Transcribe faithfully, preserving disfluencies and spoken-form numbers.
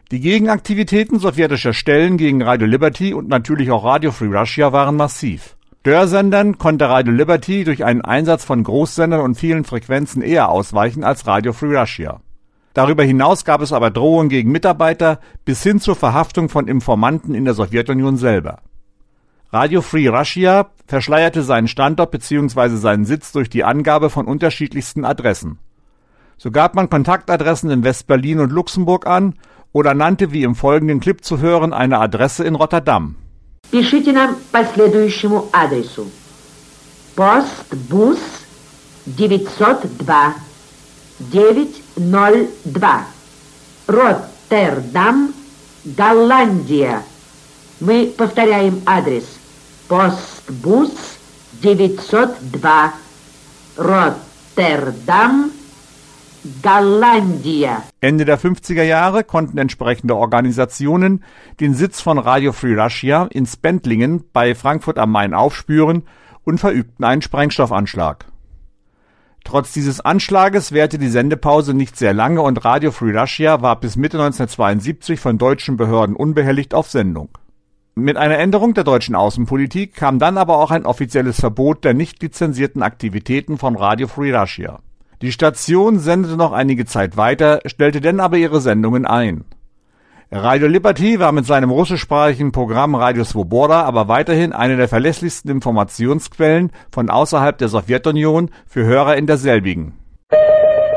Die Gegenaktivitäten sowjetischer Stellen gegen Radio Liberty und natürlich auch Radio Free Russia waren massiv. Störsendern konnte Radio Liberty durch einen Einsatz von Großsendern und vielen Frequenzen eher ausweichen als Radio Free Russia. Darüber hinaus gab es aber Drohungen gegen Mitarbeiter bis hin zur Verhaftung von Informanten in der Sowjetunion selber. Radio Free Russia verschleierte seinen Standort bzw. seinen Sitz durch die Angabe von unterschiedlichsten Adressen. So gab man Kontaktadressen in West-Berlin und Luxemburg an oder nannte, wie im folgenden Clip zu hören, eine Adresse in Rotterdam. Пишите нам по следующему адресу. Постбус девятьсот два девятьсот два. Роттердам, Голландия. Мы повторяем адрес. Постбус девятьсот два. Роттердам, Голландия. Ende der fünfziger Jahre konnten entsprechende Organisationen den Sitz von Radio Free Russia in Spendlingen bei Frankfurt am Main aufspüren und verübten einen Sprengstoffanschlag. Trotz dieses Anschlages währte die Sendepause nicht sehr lange und Radio Free Russia war bis Mitte neunzehnhundertzweiundsiebzig von deutschen Behörden unbehelligt auf Sendung. Mit einer Änderung der deutschen Außenpolitik kam dann aber auch ein offizielles Verbot der nicht lizenzierten Aktivitäten von Radio Free Russia. Die Station sendete noch einige Zeit weiter, stellte dann aber ihre Sendungen ein. Radio Liberty war mit seinem russischsprachigen Programm Radio Svoboda aber weiterhin eine der verlässlichsten Informationsquellen von außerhalb der Sowjetunion für Hörer in derselbigen.